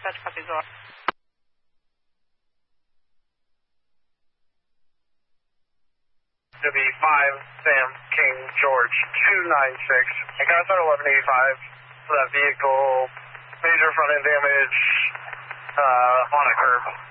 dispatch, copy Zora. W5, Sam, King, George, 296. I got start 1185 for that vehicle. Major front end damage on a curb.